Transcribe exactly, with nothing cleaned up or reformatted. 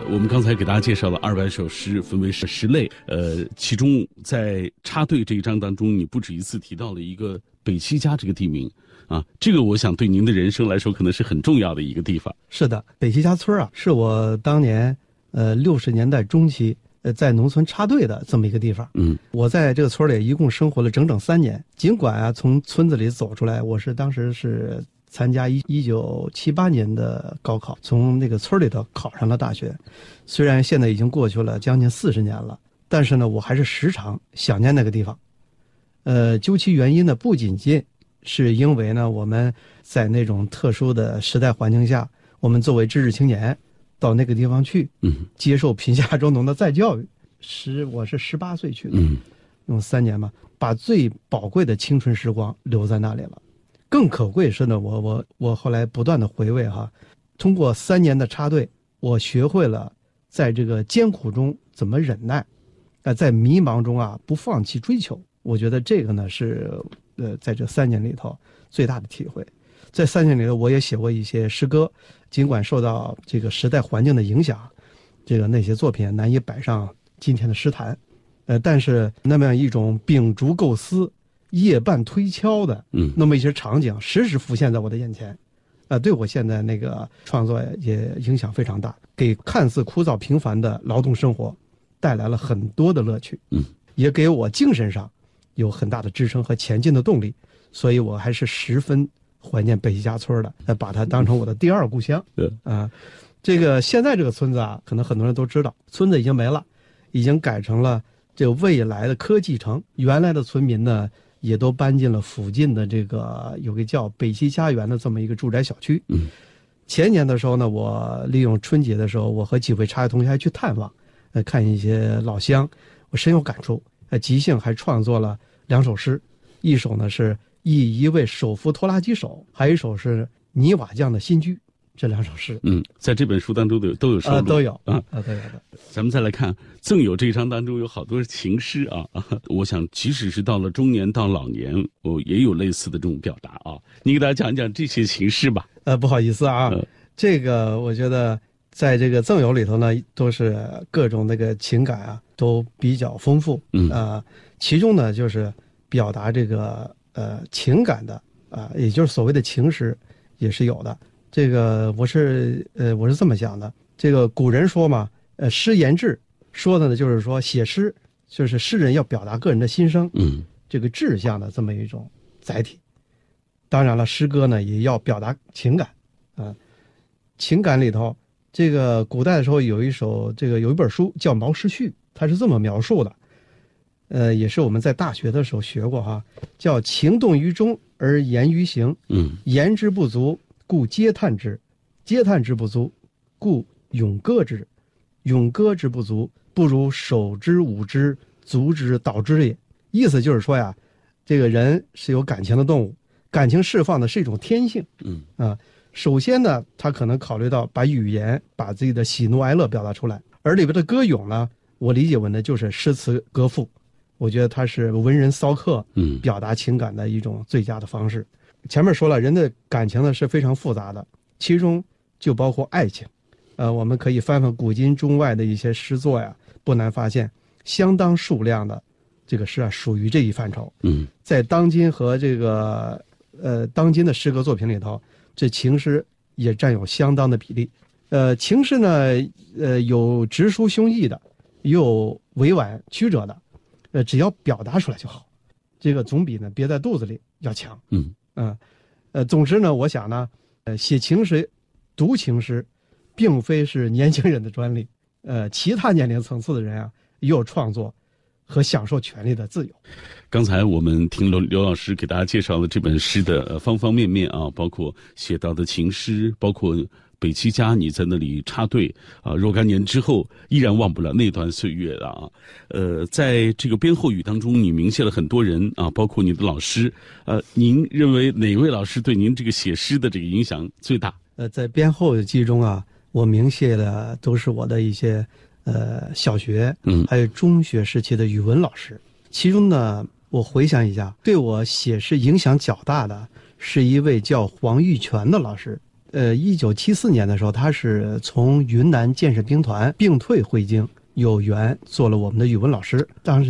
我们刚才给大家介绍了二百首诗，分为十类。呃，其中在插队这一章当中，你不止一次提到了一个北七家这个地名啊，这个我想对您的人生来说，可能是很重要的一个地方。 是的，北七家村啊，是我当年呃六十年代中期呃在农村插队的这么一个地方。 嗯， 我在这个村里一共生活了整整三年。尽管啊从村子里走出来，我是当时是参加一一九七八年的高考，从那个村里头考上了大学。虽然现在已经过去了将近四十年了，但是呢，我还是时常想念那个地方。呃，究其原因呢，不仅仅是因为呢我们在那种特殊的时代环境下，我们作为知识青年到那个地方去， 嗯， 接受贫下中农的再教育。十我是十八岁去的， 嗯， 用三年嘛，把最宝贵的青春时光留在那里了。更可贵是呢，我我我后来不断的回味哈，通过三年的插队，我学会了在这个艰苦中怎么忍耐，呃，在迷茫中啊不放弃追求。我觉得这个呢是呃在这三年里头最大的体会。在三年里头，我也写过一些诗歌，尽管受到这个时代环境的影响，这个那些作品难以摆上今天的诗坛，呃，但是那么样一种秉烛构思、夜半推敲的， 嗯， 那么一些场景时时浮现在我的眼前，呃，对我现在那个创作也影响非常大，给看似枯燥平凡的劳动生活带来了很多的乐趣， 嗯，也给我精神上有很大的支撑和前进的动力，所以我还是十分怀念北七家村的，呃，把它当成我的第二故乡。 对啊、呃，这个现在这个村子啊，可能很多人都知道，村子已经没了，已经改成了这个未来的科技城。原来的村民呢，也都搬进了附近的这个有个叫北七家园的这么一个住宅小区。 嗯， 前年的时候呢，我利用春节的时候，我和几位插队同学还去探望，呃，看一些老乡，我深有感触。呃，即兴还创作了两首诗，一首呢是忆一位手扶拖拉机手，还有一首是泥瓦匠的新居。这两首诗， 嗯，在这本书当中都有都有收录， 呃、都有啊啊，都有的。 咱们再来看赠友这一章当中有好多情诗啊，我想即使是到了中年到老年，我也有类似的这种表达啊。你给大家讲一讲这些情诗吧。 呃，不好意思啊，呃、这个我觉得在这个赠友里头呢，都是各种那个情感啊，都比较丰富。 嗯啊、呃，其中呢就是表达这个呃情感的啊、呃，也就是所谓的情诗也是有的。这个我是呃我是这么想的，这个古人说嘛，呃诗言志，说的呢就是说写诗就是诗人要表达个人的心声， 嗯， 这个志向的这么一种载体。当然了，诗歌呢也要表达情感啊、呃，情感里头，这个古代的时候有一首这个有一本书叫《毛诗序》，它是这么描述的，呃，也是我们在大学的时候学过哈，叫情动于中而言于行， 嗯， 言之不足，故嗟叹之；嗟叹之不足，故咏歌之；咏歌之不足，不如手之舞之，足之蹈之也。意思就是说呀，这个人是有感情的动物，感情释放的是一种天性。 嗯啊，首先呢，他可能考虑到把语言把自己的喜怒哀乐表达出来，而里边的歌咏呢，我理解为呢就是诗词歌赋。我觉得它是文人骚客嗯表达情感的一种最佳的方式。前面说了，人的感情呢是非常复杂的，其中就包括爱情。呃，我们可以翻翻古今中外的一些诗作呀，不难发现，相当数量的这个诗啊属于这一范畴。 嗯， 在当今和这个呃当今的诗歌作品里头，这情诗也占有相当的比例。呃，情诗呢，呃有直抒胸臆的，也有委婉曲折的，呃，只要表达出来就好。这个总比呢憋在肚子里要强。 嗯嗯，呃，总之呢，我想呢，呃，写情诗、读情诗，并非是年轻人的专利，呃，其他年龄层次的人啊，也有创作和享受权利的自由。 刚才我们听刘刘老师给大家介绍了这本诗的呃方方面面啊，包括写到的情诗，包括北七家你在那里插队啊，若干年之后依然忘不了那段岁月了啊。呃，在这个编后语当中，你铭谢了很多人啊，包括你的老师。呃，您认为哪位老师对您这个写诗的这个影响最大？ 呃，在编后记中啊，我铭谢的都是我的一些呃小学， 嗯， 还有中学时期的语文老师。其中呢，我回想一下，对我写诗影响较大的是一位叫黄玉泉的老师。 呃，一九七四年的时候，他是从云南建设兵团并退回京，有缘做了我们的语文老师。当时